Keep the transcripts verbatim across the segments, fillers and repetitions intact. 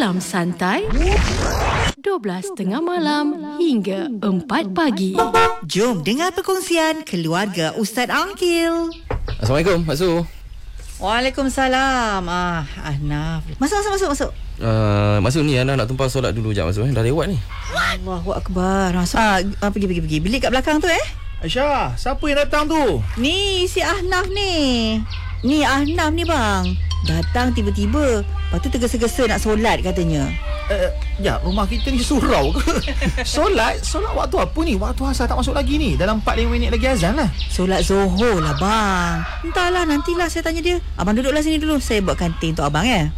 Salam santai dua belas tiga puluh malam hingga empat pagi. Jom dengar perkongsian keluarga Ustaz Angkil. Assalamualaikum, Mak Su. Waalaikumsalam. Ah, Ahnaf. Masuk, masuk, masuk, masuk. Uh, Mak Su ni Ana nak tumpang solat dulu jap, Mak Su. Eh. Dah lewat ni. Allahu Akbar. Masuk. Ah, ah, pergi, pergi, pergi. Bilik kat belakang tu eh. Aisyah, siapa yang datang tu? Ni si Ahnaf ni. Ni Ahnaf ni bang. Datang tiba-tiba. Lepas tu tergesa-gesa nak solat katanya. Uh, ya, rumah kita ni surau ke? Solat? Solat waktu apa ni? Waktu asar tak masuk lagi ni. Dalam empat lima minit lagi azan lah. Solat Zuhur lah bang. Entahlah, nantilah saya tanya dia. Abang duduklah sini dulu. Saya buatkan teh untuk abang ya.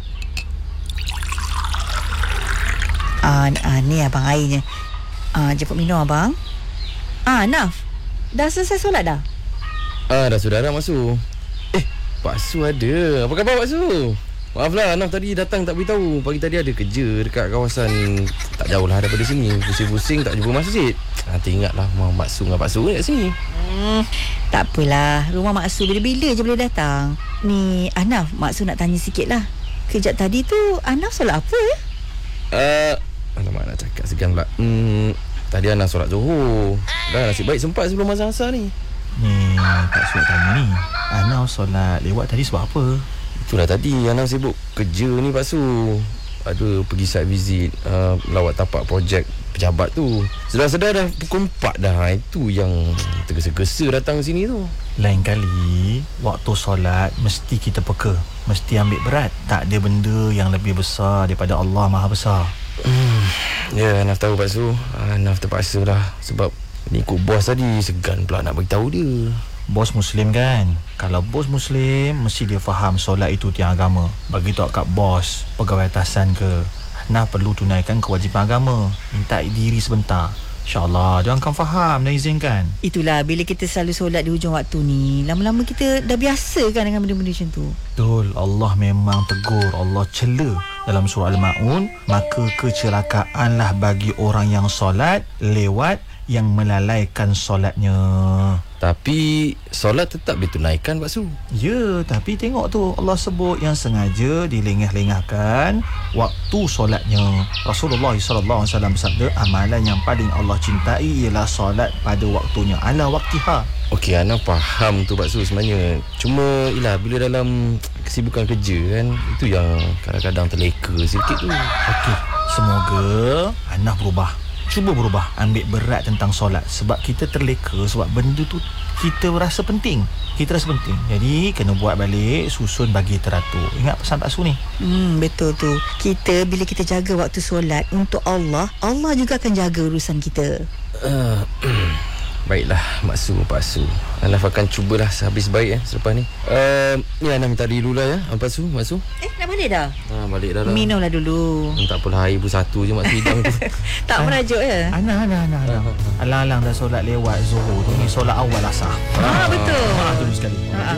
Ah, ah ni abang airnya. Ah, jemput minum abang. Ah, Naf. Dah selesai solat dah? Ah, dah sudah dah, Mak Su. Eh, Pak Su ada. Apa khabar, Pak Su? Maaflah, Anaf tadi datang tak beritahu. Pagi tadi ada kerja dekat kawasan tak jauh lah daripada sini. Pusing-pusing tak jumpa masjid. Nanti ingatlah rumah Mak Su dengan Pak Su kat sini. Hmm, tak apalah. Rumah Mak Su bila-bila je boleh datang. Ni, Anaf, Mak Su nak tanya sikit lah. Kejap tadi tu, Anaf solat apa ya? Uh, alamak nak cakap segan pula. Hmm, tadi Anaf solat Zuhur. Dah nasib baik sempat sebelum azan asar ni. Ni, tak surat tanya ni. Anaf solat lewat tadi sebab apa? Itulah tadi Anaf sibuk kerja ni, Pak Su. Ada pergi site visit, uh, lawat tapak projek pejabat tu. Sedar-sedar dah pukul empat dah. Itu yang tergesa-gesa datang sini tu. Lain kali, waktu solat mesti kita peka. Mesti ambil berat. Tak ada benda yang lebih besar daripada Allah Maha Besar. Hmm, ya, Anaf tahu, Pak Su. Anaf terpaksa lah. Sebab ni ikut bos tadi. Segan pula nak beritahu dia. Bos Muslim kan? Kalau bos Muslim, mesti dia faham solat itu tiang agama. Bagi tahu kat bos, pegawai atasan ke, Nah perlu tunaikan kewajipan agama. Minta diri sebentar. InsyaAllah dia akan faham dan izinkan. Itulah, bila kita selalu solat di hujung waktu ni, lama-lama kita dah biasa kan dengan benda-benda macam tu. Betul, Allah memang tegur, Allah cela dalam surah Al-Ma'un. Maka kecelakaanlah bagi orang yang solat lewat yang melalaikan solatnya. Tapi solat tetap ditunaikan, Pak Su. Ya, tapi tengok tu Allah sebut yang sengaja dilengah-lengahkan waktu solatnya. Rasulullah sallallahu alaihi wasallam bersabda, amalan yang paling Allah cintai ialah solat pada waktunya, ala waktiha. Okey, Ana faham tu, Pak Su sebenarnya. Cuma ialah bila dalam kesibukan kerja kan, itu yang kadang-kadang terleka sikit tu. Okey, semoga Ana berubah. Cuba berubah, ambil berat tentang solat. Sebab kita terleka, sebab benda tu kita rasa penting. Kita rasa penting. Jadi kena buat balik, susun bagi teratur. Ingat pesan Pak Su ni? Hmm, betul tu. Kita bila kita jaga waktu solat untuk Allah, Allah juga akan jaga urusan kita. Uh, Baiklah, Mak Su, Pak Su. Anaf akan cubalah sehabis baik eh, selepas ni. Uh, ni Anaf minta diri dulu lah ya, Pak Su, Mak Su. Eh, nak balik dah? Ha, balik dah lah. Minumlah dulu. Hmm, tak apalah, air pun satu je Mak Su hidang tu. Tak merajuk ya? Ana, Ana, Ana, Ana. Alang-alang dah solat lewat Zuhur tu. Ni solat awal asar. Ah, betul. Ah, tu sekali. Ah,